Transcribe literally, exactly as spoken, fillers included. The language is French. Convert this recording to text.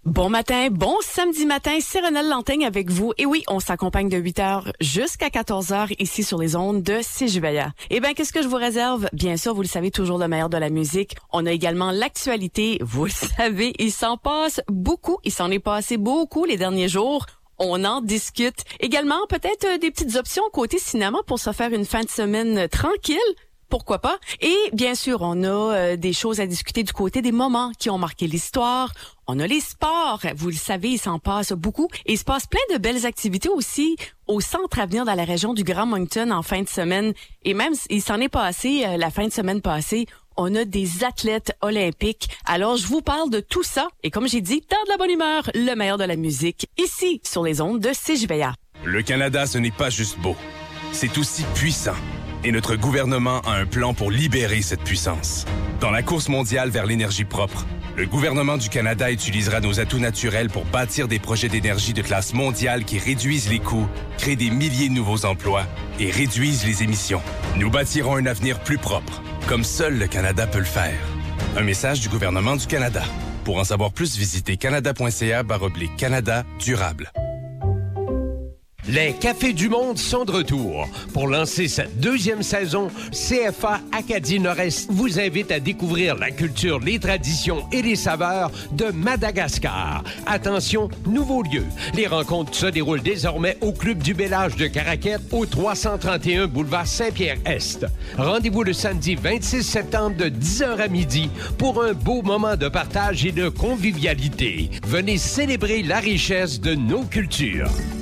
Bon matin, bon samedi matin, c'est Renelle Lantaigne avec vous. Et oui, on s'accompagne de huit heures jusqu'à quatorze heures ici sur les ondes de C J V A. Eh bien, qu'est-ce que je vous réserve? Bien sûr, vous le savez, toujours le meilleur de la musique. On a également l'actualité. Vous le savez, il s'en passe beaucoup. Il s'en est passé beaucoup les derniers jours. On en discute. Également, peut-être des petites options côté cinéma pour se faire une fin de semaine tranquille. Pourquoi pas? Et bien sûr, on a euh, des choses à discuter du côté des moments qui ont marqué l'histoire. On a les sports. Vous le savez, il s'en passe beaucoup. Et il se passe plein de belles activités aussi au Centre Avenir dans la région du Grand Moncton en fin de semaine. Et même, il s'en est passé euh, la fin de semaine passée. On a des athlètes olympiques. Alors, je vous parle de tout ça. Et comme j'ai dit, dans de la bonne humeur, le meilleur de la musique, ici, sur les ondes de C J V A. Le Canada, ce n'est pas juste beau. C'est aussi puissant. Et notre gouvernement a un plan pour libérer cette puissance. Dans la course mondiale vers l'énergie propre, le gouvernement du Canada utilisera nos atouts naturels pour bâtir des projets d'énergie de classe mondiale qui réduisent les coûts, créent des milliers de nouveaux emplois et réduisent les émissions. Nous bâtirons un avenir plus propre, comme seul le Canada peut le faire. Un message du gouvernement du Canada. Pour en savoir plus, visitez canada.ca baroblique Canada durable. Les Cafés du Monde sont de retour. Pour lancer cette deuxième saison, C F A Acadie Nord-Est vous invite à découvrir la culture, les traditions et les saveurs de Madagascar. Attention, nouveau lieu. Les rencontres se déroulent désormais au Club du Bel-Âge de Caraquet, au trois cent trente et un boulevard Saint-Pierre-Est. Rendez-vous le samedi vingt-six septembre de dix heures à midi pour un beau moment de partage et de convivialité. Venez célébrer la richesse de nos cultures.